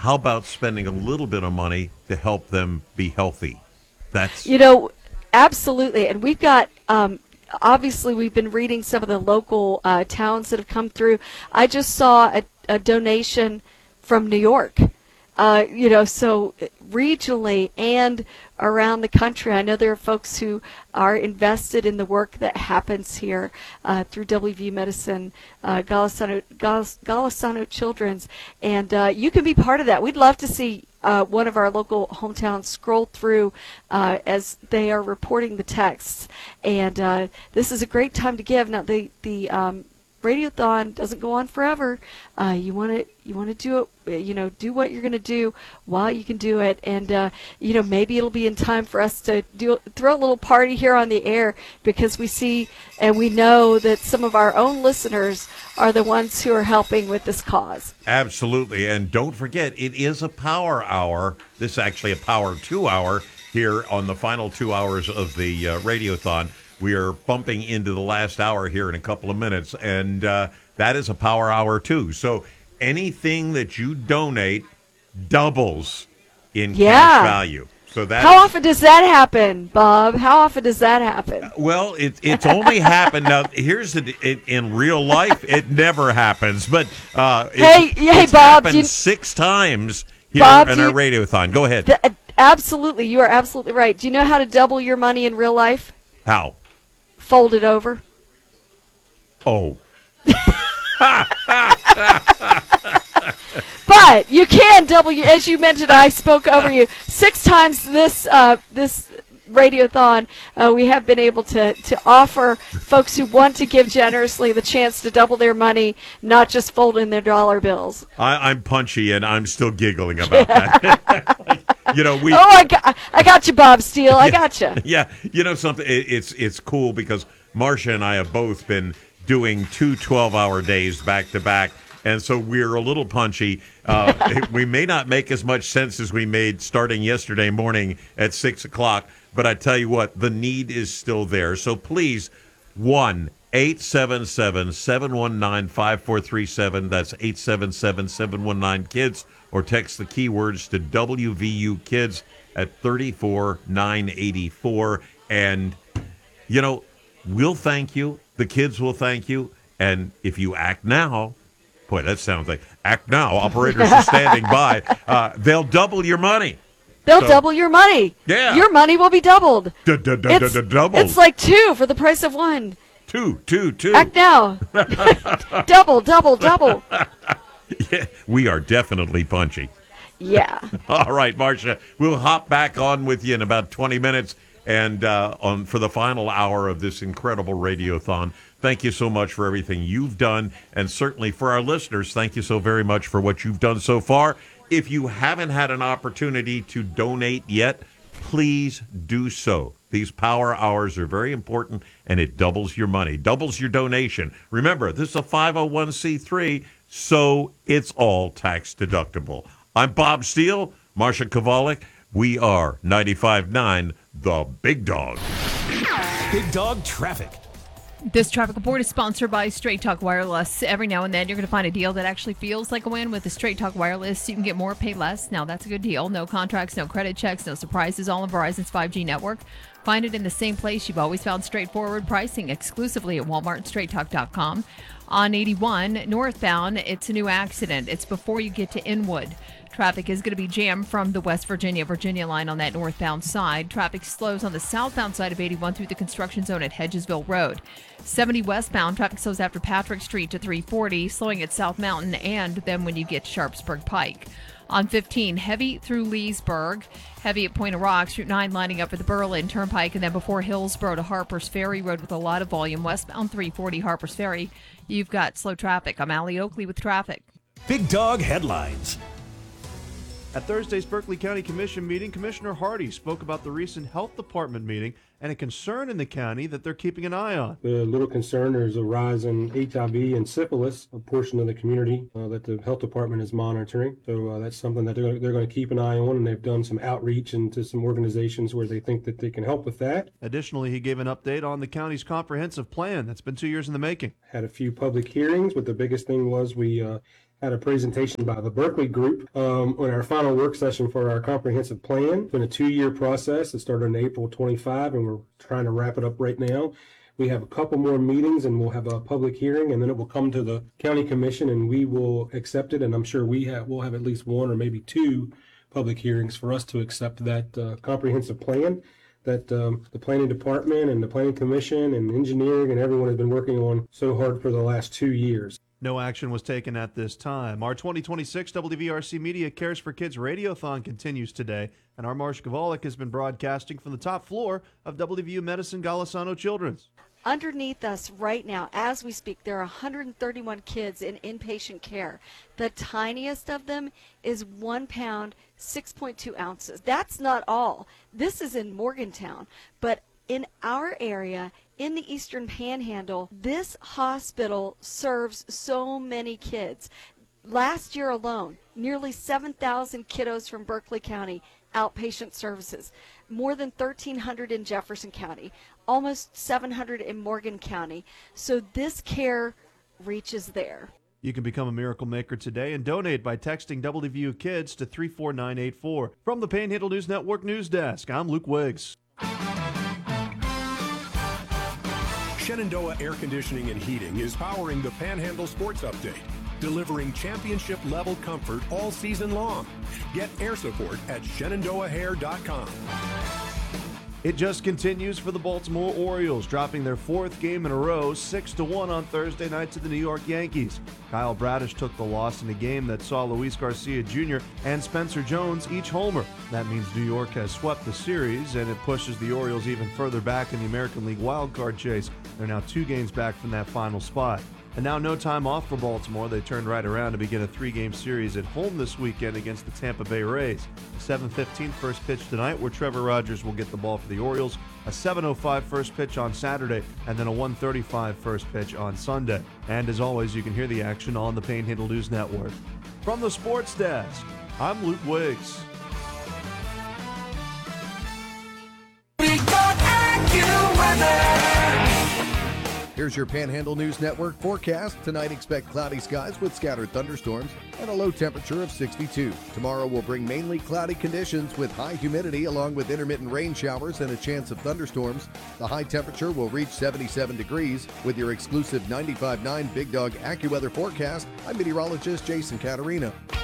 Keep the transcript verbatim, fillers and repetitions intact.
how about spending a little bit of money to help them be healthy? That's You know, absolutely. And we've got, um, obviously, we've been reading some of the local uh, towns that have come through. I just saw a, a donation from New York. Uh, you know, so regionally and around the country, I know there are folks who are invested in the work that happens here uh, through W V U Medicine, uh, Golisano, Golis, Golisano Children's, and uh, you can be part of that. We'd love to see uh, one of our local hometowns scroll through uh, as they are reporting the texts, and uh, this is a great time to give. Now, the the um, Radiothon doesn't go on forever. Uh, you want to you want to do it, you know, do what you're going to do while you can do it, and uh, you know, maybe it'll be in time for us to do throw a little party here on the air, because we see and we know that some of our own listeners are the ones who are helping with this cause. absolutely. And don't forget, it is a power hour. This is actually a power two hour here on the final two hours of the uh, Radiothon. We are bumping into the last hour here in a couple of minutes, and uh, that is a power hour too. So anything that you donate doubles in Yeah. cash value. So that How often does that happen, Bob? How often does that happen? well, it, it's only happened now. Here's the it, in real life, it never happens. But uh, it, Hey, hey, it's Bob, happened do you- six times here Bob, in do our you- Radiothon. Go ahead. Th- absolutely, you are absolutely right. Do you know how to double your money in real life? How? Fold it over. Oh. But you can double your, as you mentioned, I spoke over you six times this uh, this Radiothon. Uh, we have been able to, to offer folks who want to give generously the chance to double their money, not just fold in their dollar bills. I, I'm punchy, and I'm still giggling about that. You know, we. Oh, I got, I got you, Bob Steele. I got you. Yeah, you know something. It, it's it's cool because Marcia and I have both been doing two twelve-hour days back to back, and so we're a little punchy. Uh, we may not make as much sense as we made starting yesterday morning at six o'clock, but I tell you what, the need is still there. So please, one eight seven seven, seven one nine, five four three seven. That's eight seven seven, seven one nine kids, or text the keywords to W V U Kids at thirty-four nine eighty-four. And, you know, we'll thank you. The kids will thank you. And if you act now, boy, that sounds like act now. Operators are standing by. Uh, they'll double your money. They'll So- double your money. Yeah. Your money will be doubled. It's, Double. it's like two for the price of one. Two, two, two. Act now. Double, double, double. Yeah, we are definitely punchy. Yeah. All right, Marcia, we'll hop back on with you in about twenty minutes and uh, on for the final hour of this incredible Radiothon. Thank you so much for everything you've done, and certainly for our listeners, thank you so very much for what you've done so far. If you haven't had an opportunity to donate yet, please do so. These power hours are very important, and it doubles your money, doubles your donation. Remember, this is a five oh one c three, so it's all tax deductible. I'm Bob Steele, Marcia Kovalik. We are ninety-five point nine The Big Dog. Big Dog Traffic. This traffic report is sponsored by Straight Talk Wireless. Every now and then, you're going to find a deal that actually feels like a win with the Straight Talk Wireless. You can get more, pay less. Now, that's a good deal. No contracts, no credit checks, no surprises, all on Verizon's five G network. Find it in the same place you've always found straightforward pricing, exclusively at Walmart and straight talk dot com. On eighty-one, northbound, it's a new accident. It's before you get to Inwood. Traffic is going to be jammed from the West Virginia, Virginia line on that northbound side. Traffic slows on the southbound side of eighty-one through the construction zone at Hedgesville Road. seventy westbound, traffic slows after Patrick Street to three forty, slowing at South Mountain and then when you get to Sharpsburg Pike. On fifteen, heavy through Leesburg, heavy at Point of Rocks, Route nine lining up for the Berlin Turnpike, and then before Hillsborough to Harper's Ferry Road with a lot of volume. Westbound three forty Harper's Ferry, you've got slow traffic. I'm Allie Oakley with traffic. Big Dog Headlines. At Thursday's Berkeley County Commission meeting, Commissioner Hardy spoke about the recent health department meeting and a concern in the county that they're keeping an eye on. The little concern is a rise in H I V and syphilis, a portion of the community uh, that the health department is monitoring. So uh, that's something that they're, they're going to keep an eye on, and they've done some outreach into some organizations where they think that they can help with that. Additionally, he gave an update on the county's comprehensive plan that's been two years in the making. Had a few public hearings, but the biggest thing was we uh, had a presentation by the Berkeley Group um, on our final work session for our comprehensive plan. It's been a two-year process. It started on April twenty-fifth, and we're trying to wrap it up right now. We have a couple more meetings, and we'll have a public hearing, and then it will come to the county commission, and we will accept it. And I'm sure we have we'll have at least one or maybe two public hearings for us to accept that uh, comprehensive plan that um, the planning department and the planning commission and engineering and everyone has been working on so hard for the last two years. No action was taken at this time. Our twenty twenty-six W V R C Media Cares for Kids Radiothon continues today, and our Marsh Gavalik has been broadcasting from the top floor of W V U Medicine Golisano Children's. Underneath us right now, as we speak, there are one hundred thirty-one kids in inpatient care. The tiniest of them is one pound, six point two ounces. That's not all. This is in Morgantown. But in our area, in the Eastern Panhandle, this hospital serves so many kids. Last year alone, nearly seven thousand kiddos from Berkeley County outpatient services, more than thirteen hundred in Jefferson County, almost seven hundred in Morgan County. So this care reaches there. You can become a Miracle Maker today and donate by texting W V U Kids to three four nine eight four. From the Panhandle News Network News Desk, I'm Luke Wiggs. Shenandoah Air Conditioning and Heating is powering the Panhandle Sports Update, delivering championship-level comfort all season long. Get air support at shenandoah hair dot com. It just continues for the Baltimore Orioles, dropping their fourth game in a row, six to one on Thursday night to the New York Yankees. Kyle Bradish took the loss in a game that saw Luis Garcia Junior and Spencer Jones each homer. That means New York has swept the series, and it pushes the Orioles even further back in the American League wildcard chase. They're now two games back from that final spot. And now no time off for Baltimore. They turned right around to begin a three-game series at home this weekend against the Tampa Bay Rays. A seven fifteen first pitch tonight where Trevor Rogers will get the ball for the Orioles, a seven oh five first pitch on Saturday, and then a one thirty-five first pitch on Sunday. And as always, you can hear the action on the Panhandle News Network. From the Sports Desk, I'm Luke Wiggs. Here's your Panhandle News Network forecast. Tonight, expect cloudy skies with scattered thunderstorms and a low temperature of sixty-two. Tomorrow will bring mainly cloudy conditions with high humidity along with intermittent rain showers and a chance of thunderstorms. The high temperature will reach seventy-seven degrees. With your exclusive ninety-five point nine Big Dog AccuWeather forecast, I'm meteorologist Jason Caterina.